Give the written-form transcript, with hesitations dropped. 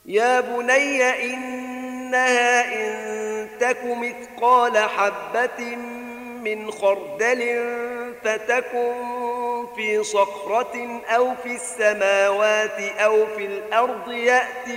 يا بني إنها إن تك مثقال حبة من خردل فتكن في صخرة أو في السماوات أو في الأرض يأت